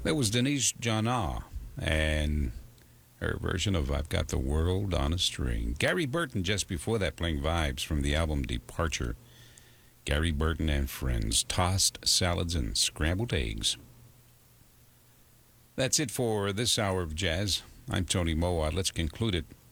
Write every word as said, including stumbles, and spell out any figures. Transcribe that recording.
That was Denise Jana and her version of I've Got the World on a String. Gary Burton just before that playing Vibes from the album Departure. Gary Burton and Friends, Tossed Salads and Scrambled Eggs. That's it for this hour of jazz. I'm Tony Moa. Let's conclude it